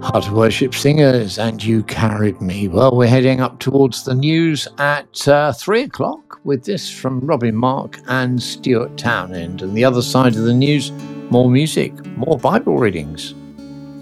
Heart of Worship Singers, and You Carried Me. Well, we're heading up towards the news at 3 o'clock with this from Robin Mark and Stuart Townend. And the other side of the news, more music, more Bible readings.